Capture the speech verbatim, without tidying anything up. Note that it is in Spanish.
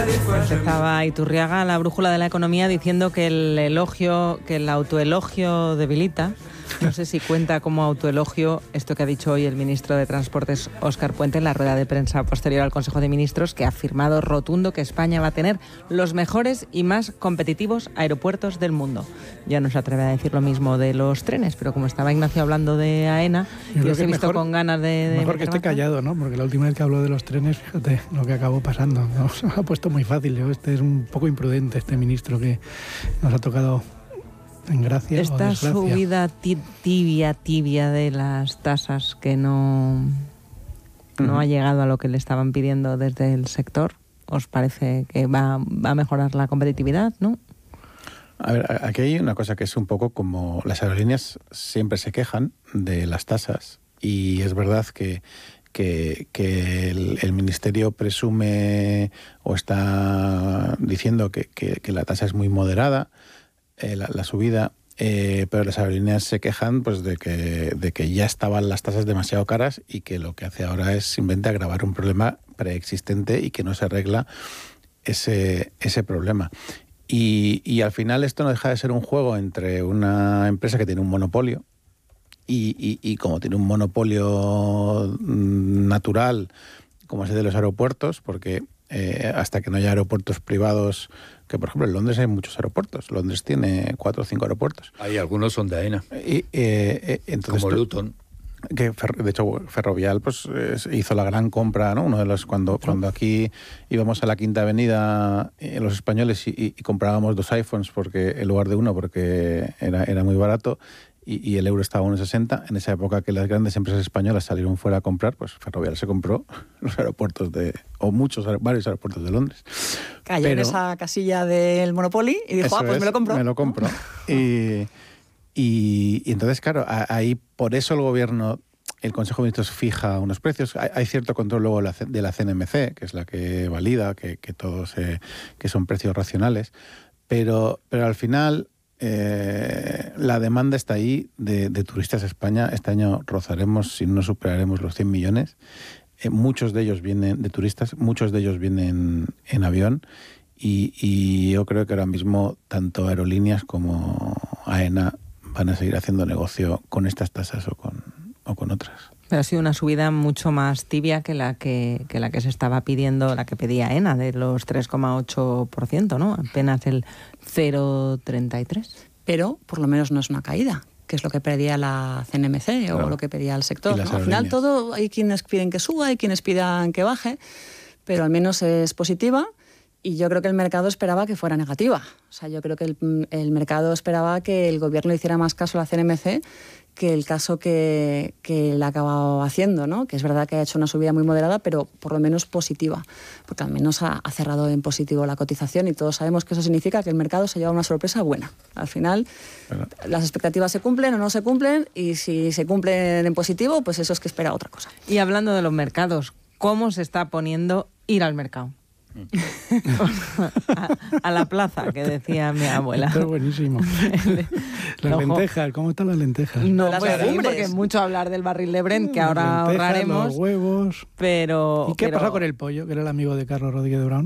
Empezaba Iturriaga, la brújula de la economía, diciendo que el elogio, que el autoelogio debilita. No sé si cuenta como autoelogio esto que ha dicho hoy el ministro de Transportes, Óscar Puente, en la rueda de prensa posterior al Consejo de Ministros, que ha afirmado rotundo que España va a tener los mejores y más competitivos aeropuertos del mundo. Ya no se atreve a decir lo mismo de los trenes, pero como estaba Ignacio hablando de AENA, yo, yo os he visto mejor, con ganas de... de mejor que esté callado, ¿no? Porque la última vez que habló de los trenes, fíjate lo que acabó pasando. Nos ha puesto muy fácil. Este es un poco imprudente, este ministro que nos ha tocado... en gracia Esta o desgracia. subida tibia, tibia de las tasas que no, no uh-huh. ha llegado a lo que le estaban pidiendo desde el sector, ¿os parece que va, va a mejorar la competitividad, no? A ver, aquí hay una cosa que es un poco como las aerolíneas siempre se quejan de las tasas y es verdad que que, que el, el Ministerio presume o está diciendo que, que, que la tasa es muy moderada, Eh, la, la subida, eh, pero las aerolíneas se quejan pues de que, de que ya estaban las tasas demasiado caras y que lo que hace ahora es simplemente agravar un problema preexistente y que no se arregla ese, ese problema. Y, y al final esto no deja de ser un juego entre una empresa que tiene un monopolio y, y, y como tiene un monopolio natural, como es el de los aeropuertos, porque eh, hasta que no haya aeropuertos privados, que por ejemplo en Londres hay muchos aeropuertos. Londres tiene cuatro o cinco aeropuertos. Hay algunos son de AENA. Y, eh, eh, entonces, como Luton. Que de hecho Ferrovial pues hizo la gran compra, ¿no? Uno de los cuando sí. cuando aquí íbamos a la Quinta Avenida eh, los españoles y, y, y comprábamos dos iPhones porque en lugar de uno porque era era muy barato. Y, y el euro estaba a uno sesenta. En esa época que las grandes empresas españolas salieron fuera a comprar, pues Ferrovial se compró los aeropuertos de... o muchos, varios aeropuertos de Londres. Cayó Pero, en esa casilla del Monopoly y dijo, ah, pues es, me lo compro. Me lo compro. y, y, y entonces, claro, ahí por eso el gobierno, el Consejo de Ministros fija unos precios. Hay, hay cierto control luego de la C N M C, que es la que valida que, que todos eh, que son precios racionales. Pero, pero al final... Eh, la demanda está ahí de, de turistas a España. Este año rozaremos, si no superaremos los cien millones. Eh, muchos de ellos vienen de turistas, muchos de ellos vienen en avión y, y yo creo que ahora mismo tanto aerolíneas como AENA van a seguir haciendo negocio con estas tasas o con, o con otras. Pero ha sido una subida mucho más tibia que la que, que la que se estaba pidiendo, la que pedía AENA, de los tres coma ocho por ciento, ¿no? Apenas el cero coma treinta y tres. Pero por lo menos no es una caída, que es lo que pedía la C N M C o claro. lo que pedía el sector, ¿no? Al final todo, hay quienes piden que suba, hay quienes pidan que baje, pero al menos es positiva. Y yo creo que el mercado esperaba que fuera negativa. O sea, yo creo que el, el mercado esperaba que el gobierno le hiciera más caso a la C N M C que el caso que, que le ha acabado haciendo, ¿no? Que es verdad que ha hecho una subida muy moderada, pero por lo menos positiva, porque al menos ha, ha cerrado en positivo la cotización y todos sabemos que eso significa que el mercado se lleva una sorpresa buena. Al final, bueno. las expectativas se cumplen o no se cumplen, y si se cumplen en positivo, pues eso es que espera otra cosa. Y hablando de los mercados, ¿cómo se está poniendo ir al mercado? a, a la plaza, que decía mi abuela. Esto es buenísimo. Las Ojo. lentejas, ¿cómo están las lentejas? No, las pues, legumbres. porque es mucho hablar del barril de Brent, que ahora las lentejas, ahorraremos. Los huevos. Pero, ¿Y qué pero... pasa con el pollo, que era el amigo de Carlos Rodríguez de Brown?